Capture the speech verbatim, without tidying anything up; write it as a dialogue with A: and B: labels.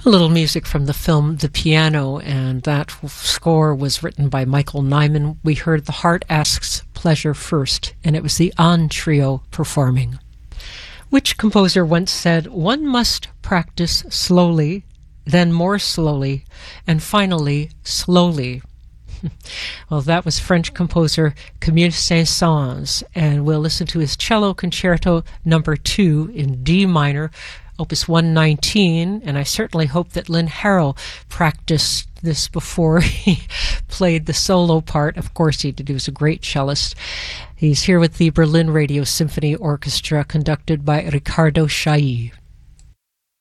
A: A little music from the film The Piano, and that score was written by Michael Nyman. We heard The Heart Asks Pleasure First, and it was the On Trio performing. Which composer once said, "One must practice slowly, then more slowly, and finally slowly." Well, that was French composer Camille Saint-Saëns, and we'll listen to his cello concerto number two in D minor, Opus one nineteen, and I certainly hope that Lynn Harrell practiced this before he played the solo part. Of course he did. He was a great cellist. He's here with the Berlin Radio Symphony Orchestra, conducted by Riccardo Chailly.